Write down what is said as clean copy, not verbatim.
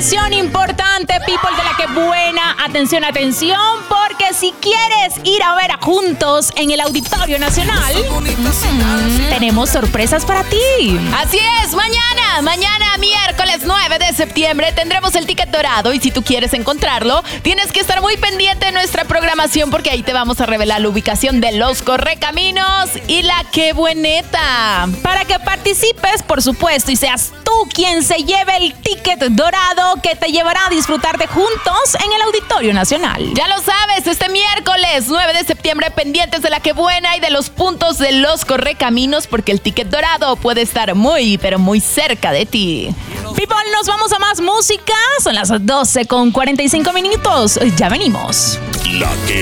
Información importante, people de la que buena. Atención, atención, porque si quieres ir a ver a Juntos en el Auditorio Nacional, tenemos sorpresas para ti. Así es, mañana, miércoles 9 de septiembre, tendremos el ticket dorado y si tú quieres encontrarlo, tienes que estar muy pendiente de nuestra programación porque ahí te vamos a revelar la ubicación de los Correcaminos y la Que Bueneta. Para que participes, por supuesto, y seas tú quien se lleve el ticket dorado que te llevará a disfrutar de Juntos en el Auditorio Nacional. Ya lo sabes, este miércoles 9 de septiembre, pendientes de la Que Buena y de los puntos de los Correcaminos porque el ticket dorado puede estar muy, pero muy cerca de ti. People, nos vamos a más música. Son las 12:45. Ya venimos. La que